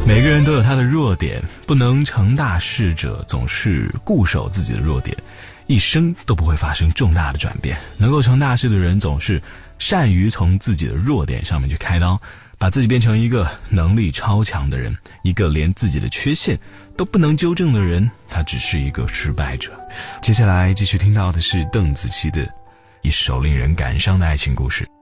每个人都有他的弱点，不能成大事者总是固守自己的弱点，一生都不会发生重大的转变。能够成大事的人总是善于从自己的弱点上面去开刀，把自己变成一个能力超强的人。一个连自己的缺陷都不能纠正的人，他只是一个失败者。接下来继续听到的是邓紫棋的一首令人感伤的爱情故事。